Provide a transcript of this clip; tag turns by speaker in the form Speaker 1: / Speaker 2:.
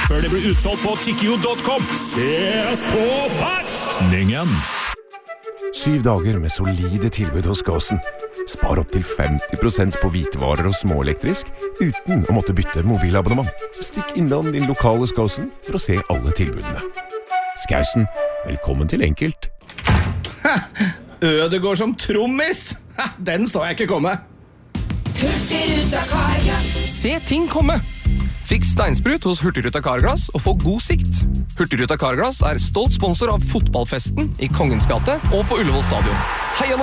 Speaker 1: før det blir utsolgt på tikkio.com. Ses på festningen!
Speaker 2: 7 dager med solide tilbud hos Gåsen. Spar opp til 50% på hvitevarer og småelektrisk uten å måtte bytte mobilabonnement. Stikk innom din lokale Skåsen for å se alle tilbudene. Skausen, velkommen til enkelt.
Speaker 3: Ødegård som trommis! Den så jeg ikke komme.
Speaker 4: Hurtigruta Carglass.
Speaker 5: Se ting komme! Fiks steinsprut hos Hurtigruta Carglass og få god sikt. Hurtigruta Carglass stolt sponsor av fotballfesten i Kongens gate og på Ullevål stadion. Heia